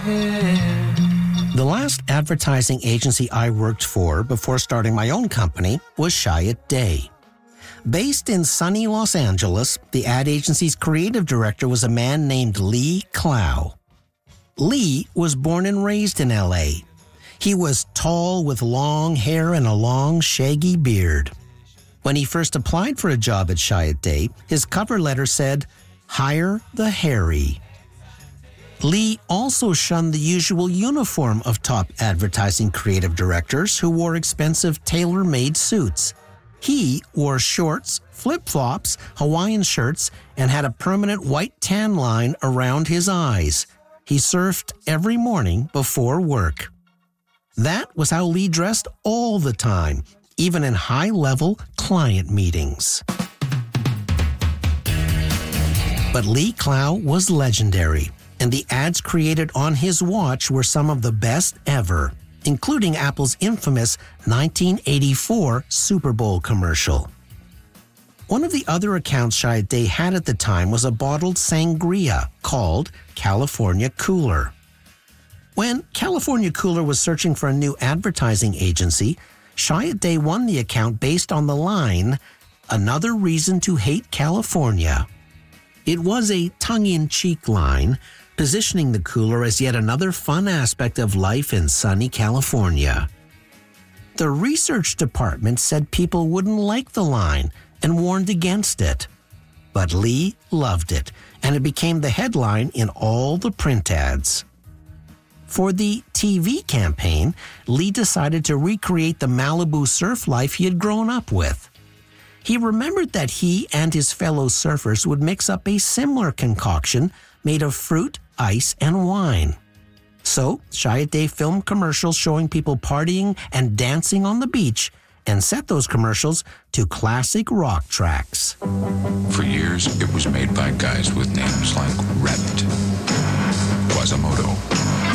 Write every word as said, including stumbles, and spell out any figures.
hair. The last advertising agency I worked for before starting my own company was Chiat Day. Based in sunny Los Angeles, the ad agency's creative director was a man named Lee Clow. Lee was born and raised in L A. He was tall with long hair and a long, shaggy beard. When he first applied for a job at Chiat Day, his cover letter said, "Hire the hairy." Lee also shunned the usual uniform of top advertising creative directors who wore expensive tailor-made suits. He wore shorts, flip-flops, Hawaiian shirts, and had a permanent white tan line around his eyes. He surfed every morning before work. That was how Lee dressed all the time, even in high-level client meetings. But Lee Clow was legendary, and the ads created on his watch were some of the best ever, including Apple's infamous nineteen eighty-four Super Bowl commercial. One of the other accounts Chiat Day had at the time was a bottled sangria called California Cooler. When California Cooler was searching for a new advertising agency, Chiat Day won the account based on the line, "Another reason to hate California." It was a tongue-in-cheek line, positioning the cooler as yet another fun aspect of life in sunny California. The research department said people wouldn't like the line and warned against it. But Lee loved it, and it became the headline in all the print ads. For the T V campaign, Lee decided to recreate the Malibu surf life he had grown up with. He remembered that he and his fellow surfers would mix up a similar concoction made of fruit, ice, and wine. So, Chiat Day filmed commercials showing people partying and dancing on the beach and set those commercials to classic rock tracks. For years, it was made by guys with names like Rabbit, Quasimodo,